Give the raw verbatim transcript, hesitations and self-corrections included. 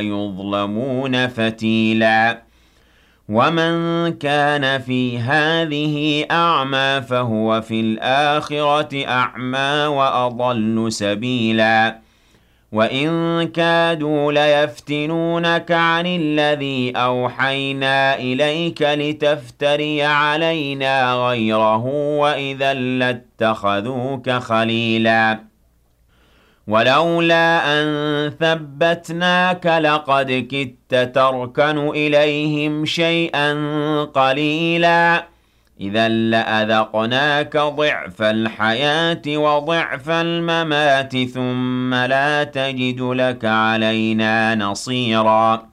يظلمون فتيلا ومن كان في هذه أعمى فهو في الآخرة أعمى وأضل سبيلا وإن كادوا ليفتنونك عن الذي أوحينا إليك لتفتري علينا غيره وإذا لاتخذوك خليلا ولولا أن ثبتناك لقد كدت تركن إليهم شيئا قليلا إذا لأذقناك ضعف الحياة وضعف الممات ثم لا تجد لك علينا نصيرا